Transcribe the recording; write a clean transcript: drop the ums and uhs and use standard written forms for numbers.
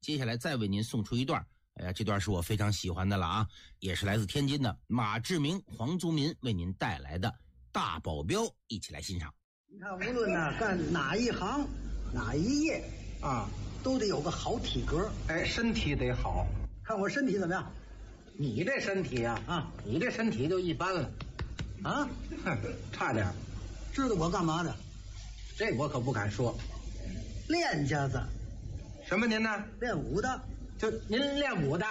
接下来再为您送出一段，这段是我非常喜欢的了啊，也是来自天津的马志明、黄宗民为您带来的大保镖，一起来欣赏。 你看，无论干哪一行哪一业啊， 都得有个好体格。 哎，身体得好。 看我身体怎么样？ 你这身体你这身体就一般了啊， 哼，差点。 知道我干嘛的？ 这我可不敢说。 练家子。 什么您呢？ 练武的。 就您练武的。